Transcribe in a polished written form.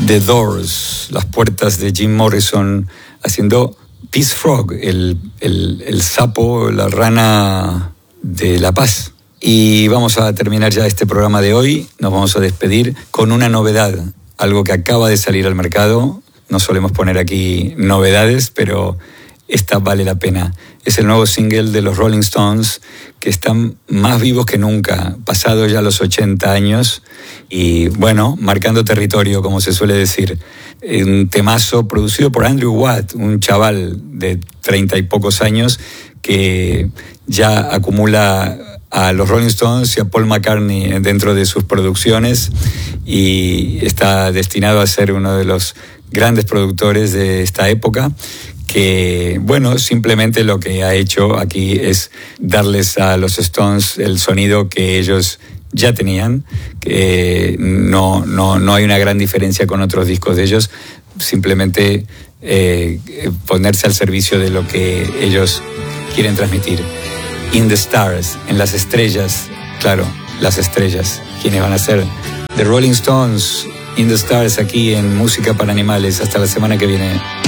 The Doors, las puertas de Jim Morrison, haciendo Peace Frog, el sapo, la rana de la paz. Y vamos a terminar ya este programa de hoy. Nos vamos a despedir con una novedad, algo que acaba de salir al mercado. No solemos poner aquí novedades, pero esta vale la pena. Es el nuevo single de los Rolling Stones, que están más vivos que nunca, pasados ya los 80 años y, bueno, marcando territorio, como se suele decir. Un temazo producido por Andrew Watt, un chaval de 30 y pocos años que ya acumula a los Rolling Stones y a Paul McCartney dentro de sus producciones y está destinado a ser uno de los grandes productores de esta época, que, bueno, simplemente lo que ha hecho aquí es darles a los Stones el sonido que ellos ya tenían, que no hay una gran diferencia con otros discos de ellos, simplemente ponerse al servicio de lo que ellos quieren transmitir. In the Stars, en las estrellas, claro, las estrellas, quienes van a ser The Rolling Stones, In the Stars, aquí en Música para Animales. Hasta la semana que viene.